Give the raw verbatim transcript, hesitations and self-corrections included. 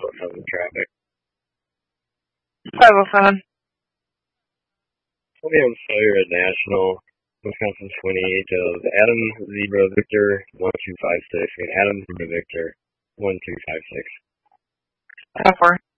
oh seven traffic. five oh seven. William Sawyer at National, Wisconsin twenty-eight of Adam Zebra Victor one two five six and Adam Zebra Victor one two five six. five oh four.